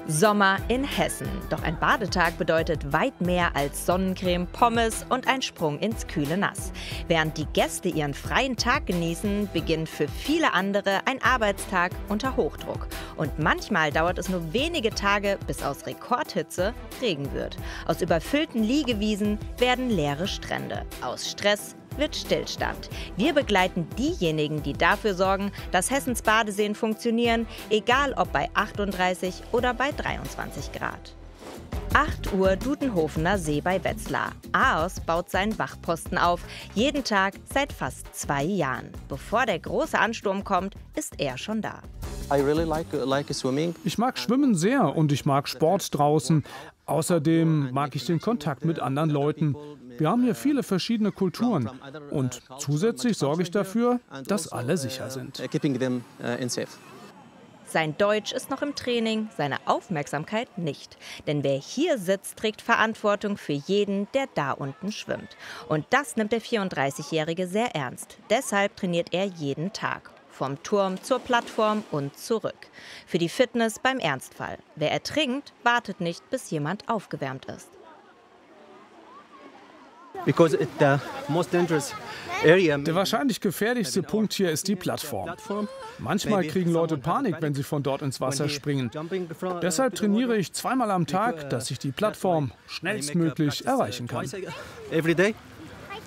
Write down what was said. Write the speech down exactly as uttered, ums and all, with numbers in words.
Sommer in Hessen. Doch ein Badetag bedeutet weit mehr als Sonnencreme, Pommes und ein Sprung ins kühle Nass. Während die Gäste ihren freien Tag genießen, beginnt für viele andere ein Arbeitstag unter Hochdruck. Und manchmal dauert es nur wenige Tage, bis aus Rekordhitze Regen wird. Aus überfüllten Liegewiesen werden leere Strände. Aus Stress wird Stillstand. Wir begleiten diejenigen, die dafür sorgen, dass Hessens Badeseen funktionieren, egal ob bei achtunddreißig oder bei dreiundzwanzig Grad. acht Uhr Dudenhofener See bei Wetzlar. AOS baut seinen Wachposten auf, jeden Tag seit fast zwei Jahren. Bevor der große Ansturm kommt, ist er schon da. Ich mag Schwimmen sehr und ich mag Sport draußen. Außerdem mag ich den Kontakt mit anderen Leuten. Wir haben hier viele verschiedene Kulturen und zusätzlich sorge ich dafür, dass alle sicher sind. Sein Deutsch ist noch im Training, seine Aufmerksamkeit nicht. Denn wer hier sitzt, trägt Verantwortung für jeden, der da unten schwimmt. Und das nimmt der vierunddreißigjährige sehr ernst. Deshalb trainiert er jeden Tag. Vom Turm zur Plattform und zurück. Für die Fitness beim Ernstfall. Wer ertrinkt, wartet nicht, bis jemand aufgewärmt ist. Der wahrscheinlich gefährlichste Punkt hier ist die Plattform. Manchmal kriegen Leute Panik, wenn sie von dort ins Wasser springen. Deshalb trainiere ich zweimal am Tag, dass ich die Plattform schnellstmöglich erreichen kann.